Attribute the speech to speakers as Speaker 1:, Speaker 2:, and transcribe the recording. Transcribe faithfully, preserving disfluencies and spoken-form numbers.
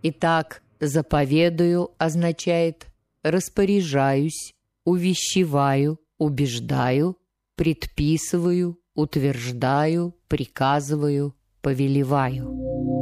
Speaker 1: Итак, заповедую означает распоряжаюсь, увещеваю, убеждаю, предписываю, утверждаю, приказываю, повелеваю.